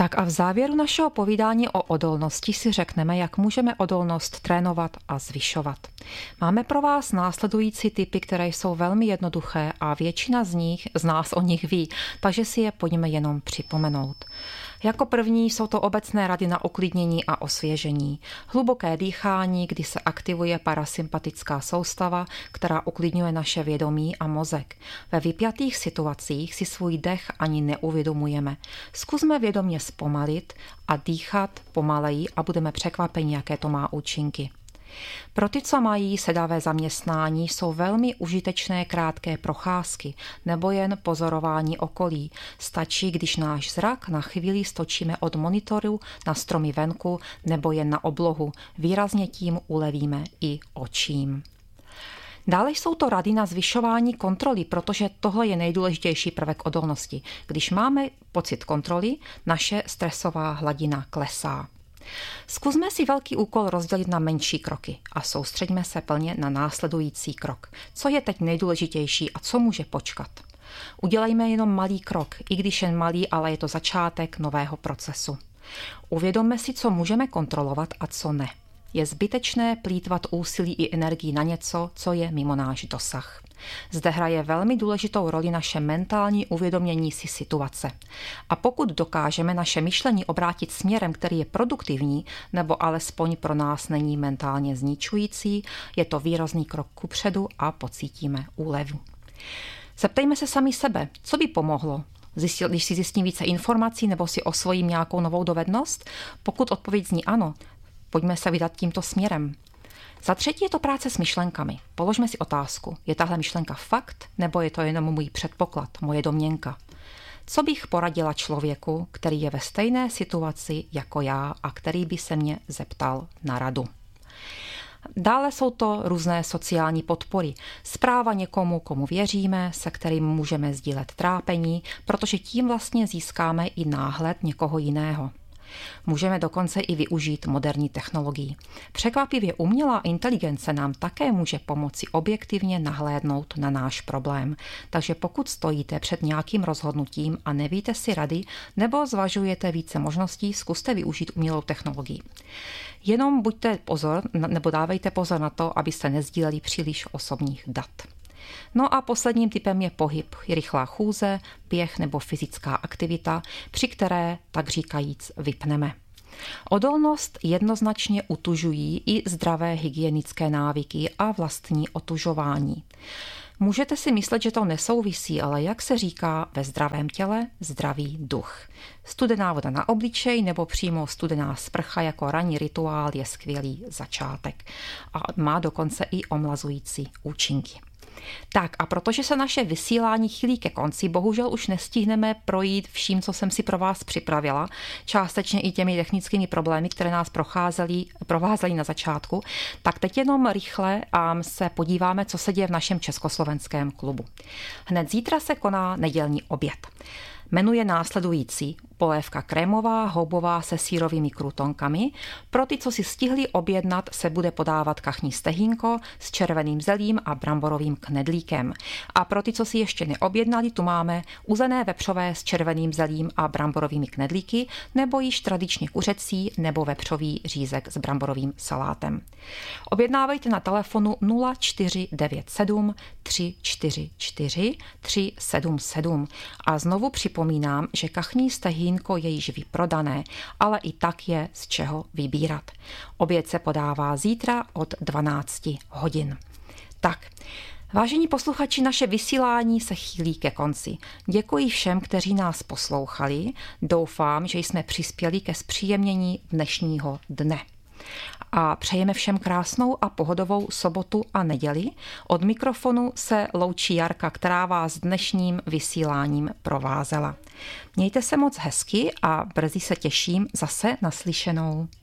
Tak a v závěru našeho povídání o odolnosti si řekneme, jak můžeme odolnost trénovat a zvyšovat. Máme pro vás následující tipy, které jsou velmi jednoduché a většina z nás o nich ví, takže si je pojďme jenom připomenout. Jako první jsou to obecné rady na uklidnění a osvěžení. Hluboké dýchání, kdy se aktivuje parasympatická soustava, která uklidňuje naše vědomí a mozek. Ve vypjatých situacích si svůj dech ani neuvědomujeme. Zkusme vědomě zpomalit a dýchat pomaleji a budeme překvapeni, jaké to má účinky. Pro ty, co mají sedavé zaměstnání, jsou velmi užitečné krátké procházky nebo jen pozorování okolí. Stačí, když náš zrak na chvíli stočíme od monitoru na stromy venku nebo jen na oblohu. Výrazně tím ulevíme i očím. Dále jsou to rady na zvyšování kontroly, protože tohle je nejdůležitější prvek odolnosti. Když máme pocit kontroly, naše stresová hladina klesá. Zkusme si velký úkol rozdělit na menší kroky a soustřeďme se plně na následující krok. Co je teď nejdůležitější a co může počkat? Udělejme jenom malý krok, i když jen malý, ale je to začátek nového procesu. Uvědomme si, co můžeme kontrolovat a co ne. Je zbytečné plýtvat úsilí i energii na něco, co je mimo náš dosah. Zde hraje velmi důležitou roli naše mentální uvědomění si situace. A pokud dokážeme naše myšlení obrátit směrem, který je produktivní, nebo alespoň pro nás není mentálně zničující, je to výrazný krok kupředu a pocítíme úlevu. Zeptejme se sami sebe, co by pomohlo, když si zjistím více informací nebo si osvojím nějakou novou dovednost? Pokud odpověď zní ano, pojďme se vydat tímto směrem. Za třetí je to práce s myšlenkami. Položme si otázku, je tahle myšlenka fakt, nebo je to jenom můj předpoklad, moje domněnka? Co bych poradila člověku, který je ve stejné situaci jako já a který by se mě zeptal na radu? Dále jsou to různé sociální podpory. Zpráva někomu, komu věříme, se kterým můžeme sdílet trápení, protože tím vlastně získáme i náhled někoho jiného. Můžeme dokonce i využít moderní technologii. Překvapivě umělá inteligence nám také může pomoci objektivně nahlédnout na náš problém. Takže pokud stojíte před nějakým rozhodnutím a nevíte si rady nebo zvažujete více možností, zkuste využít umělou technologii. Jenom buďte pozor, nebo dávejte pozor na to, abyste nesdíleli příliš osobních dat. No a posledním typem je pohyb, rychlá chůze, běh nebo fyzická aktivita, při které, tak říkajíc, vypneme. Odolnost jednoznačně utužují i zdravé hygienické návyky a vlastní otužování. Můžete si myslet, že to nesouvisí, ale jak se říká, ve zdravém těle zdravý duch. Studená voda na obličej nebo přímo studená sprcha jako ranní rituál je skvělý začátek a má dokonce i omlazující účinky. Tak a protože se naše vysílání chýlí ke konci, bohužel už nestihneme projít vším, co jsem si pro vás připravila, částečně i těmi technickými problémy, které nás provázely na začátku, tak teď jenom rychle se podíváme, co se děje v našem československém klubu. Hned zítra se koná nedělní oběd. Jmenuje následující: polévka krémová, houbová se sýrovými krutonkami. Pro ty, co si stihli objednat, se bude podávat kachní stehínko s červeným zelím a bramborovým knedlíkem. A pro ty, co si ještě neobjednali, tu máme uzené vepřové s červeným zelím a bramborovými knedlíky, nebo již tradičně kuřecí nebo vepřový řízek s bramborovým salátem. Objednávejte na telefonu 0497 344 377 a znovu připomínám, že kachní stehínko je již vyprodané, ale i tak je z čeho vybírat. Oběd se podává zítra od 12 hodin. Tak, vážení posluchači, naše vysílání se chýlí ke konci. Děkuji všem, kteří nás poslouchali. Doufám, že jsme přispěli ke zpříjemnění dnešního dne. A přejeme všem krásnou a pohodovou sobotu a neděli. Od mikrofonu se loučí Jarka, která vás dnešním vysíláním provázela. Mějte se moc hezky a brzy se těším zase naslyšenou.